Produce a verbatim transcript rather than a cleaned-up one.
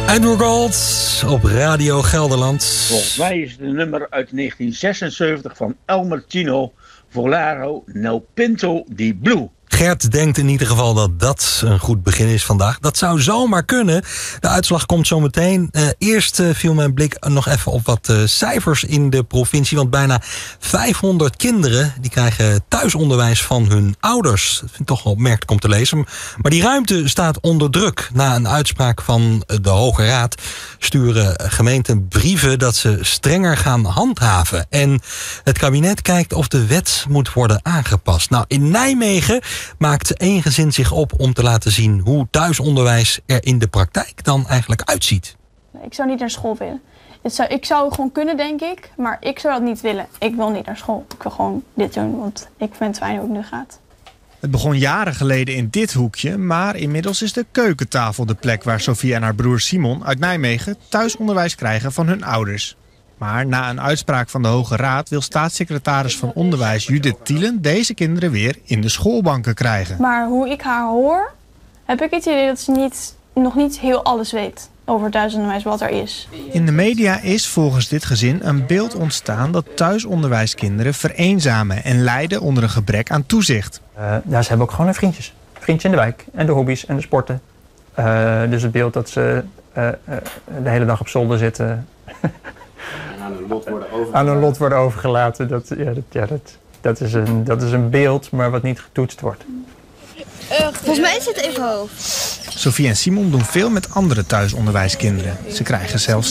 Edward Gold op Radio Gelderland. Volgens mij is het een nummer uit negentien zesenzeventig van Elmer Chino, Volaro, Nel Pinto di Blue. Gert denkt in ieder geval dat dat een goed begin is vandaag. Dat zou zomaar kunnen. De uitslag komt zo meteen. Uh, eerst uh, viel mijn blik nog even op wat uh, cijfers in de provincie. Want bijna vijfhonderd kinderen die krijgen thuisonderwijs van hun ouders. Dat vind ik toch wel opmerkelijk om te lezen. Maar die ruimte staat onder druk. Na een uitspraak van de Hoge Raad sturen gemeenten brieven dat ze strenger gaan handhaven. En het kabinet kijkt of de wet moet worden aangepast. Nou, in Nijmegen maakt één gezin zich op om te laten zien hoe thuisonderwijs er in de praktijk dan eigenlijk uitziet. Ik zou niet naar school willen. Het zou, ik zou gewoon kunnen, denk ik, maar ik zou dat niet willen. Ik wil niet naar school. Ik wil gewoon dit doen, want ik vind het fijn hoe het nu gaat. Het begon jaren geleden in dit hoekje, maar inmiddels is de keukentafel de plek waar Sofie en haar broer Simon uit Nijmegen thuisonderwijs krijgen van hun ouders. Maar na een uitspraak van de Hoge Raad wil staatssecretaris van Onderwijs Judith Thielen deze kinderen weer in de schoolbanken krijgen. Maar hoe ik haar hoor, heb ik het idee dat ze niet, nog niet heel alles weet over thuisonderwijs wat er is. In de media is volgens dit gezin een beeld ontstaan dat thuisonderwijskinderen vereenzamen en lijden onder een gebrek aan toezicht. Uh, ja, ze hebben ook gewoon hun vriendjes. Vriendjes in de wijk en de hobby's en de sporten. Uh, dus het beeld dat ze uh, uh, de hele dag op zolder zitten aan hun lot worden overgelaten. Aan hun lot worden overgelaten. Dat, ja, dat, ja, dat, dat, is een, dat is een beeld, maar wat niet getoetst wordt. Uh, volgens mij is het even hoofd. Sofie en Simon doen veel met andere thuisonderwijskinderen. Ze krijgen zelfs